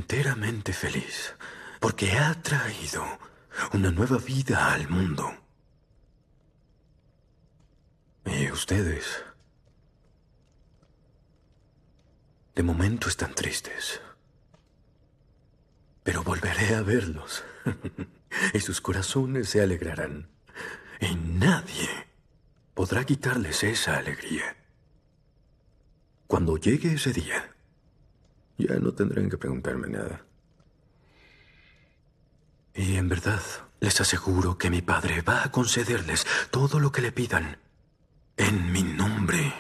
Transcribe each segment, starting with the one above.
enteramente feliz, porque ha traído una nueva vida al mundo. Y ustedes, de momento están tristes, pero volveré a verlos y sus corazones se alegrarán. Y nadie podrá quitarles esa alegría. Cuando llegue ese día, ya no tendrán que preguntarme nada. Y en verdad, les aseguro que mi Padre va a concederles todo lo que le pidan en mi nombre.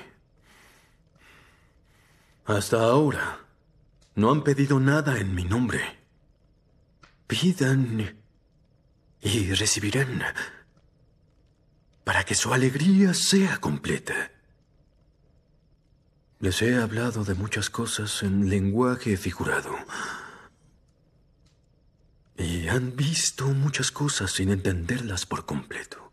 Hasta ahora, no han pedido nada en mi nombre. Pidan y recibirán para que su alegría sea completa. Les he hablado de muchas cosas en lenguaje figurado. Y han visto muchas cosas sin entenderlas por completo.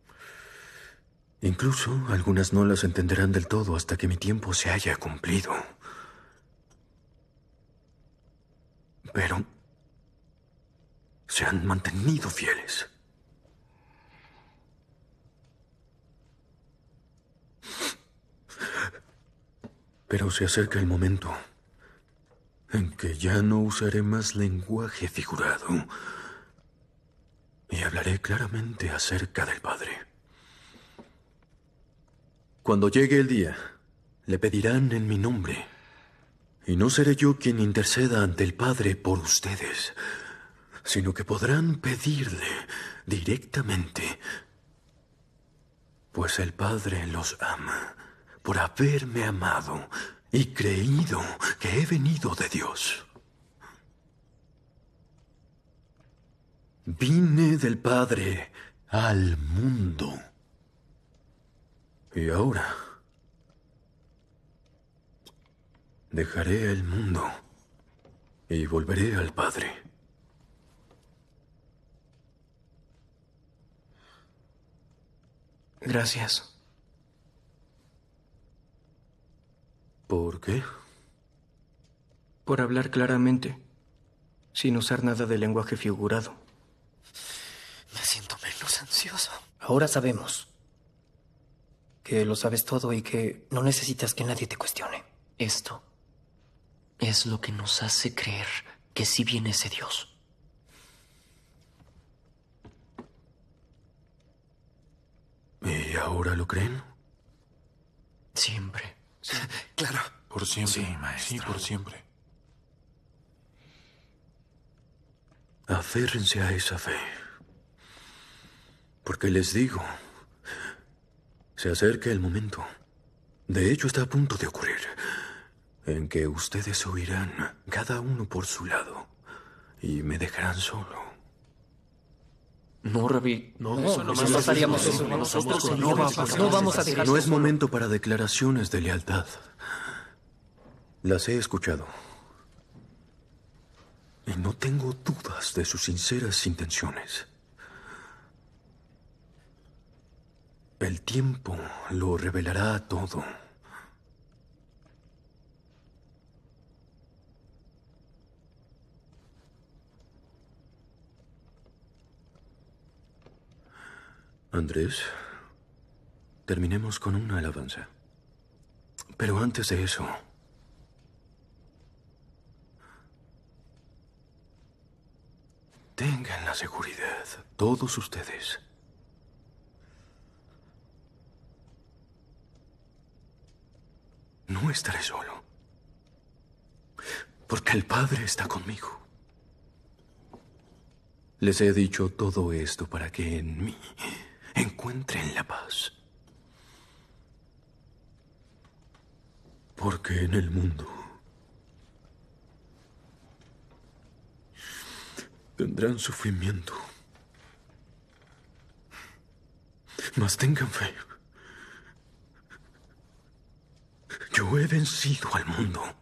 Incluso algunas no las entenderán del todo hasta que mi tiempo se haya cumplido. Pero se han mantenido fieles. Pero se acerca el momento en que ya no usaré más lenguaje figurado y hablaré claramente acerca del Padre. Cuando llegue el día, le pedirán en mi nombre, y no seré yo quien interceda ante el Padre por ustedes, sino que podrán pedirle directamente, pues el Padre los ama por haberme amado y creído que he venido de Dios. Vine del Padre al mundo. Y ahora dejaré el mundo y volveré al Padre. Gracias. ¿Por qué? Por hablar claramente, sin usar nada de lenguaje figurado. Me siento menos ansioso. Ahora sabemos que lo sabes todo y que no necesitas que nadie te cuestione. Esto es lo que nos hace creer que sí viene ese Dios. ¿Y ahora lo creen? Siempre. Sí. Claro. Por siempre. Sí, maestro. Sí, por siempre. Aférrense a esa fe. Porque les digo, se acerca el momento. De hecho, está a punto de ocurrir, en que ustedes huirán, cada uno por su lado, y me dejarán solo. No, Rabí. No pasaríamos eso. Nosotros no vamos a dejar. No es momento para declaraciones de lealtad. Las he escuchado. Y no tengo dudas de sus sinceras intenciones. El tiempo lo revelará todo. Andrés, terminemos con una alabanza. Pero antes de eso, tengan la seguridad, todos ustedes, no estaré solo, porque el Padre está conmigo. Les he dicho todo esto para que en mí encuentren la paz. Porque en el mundo tendrán sufrimiento. Mas tengan fe. Yo he vencido al mundo.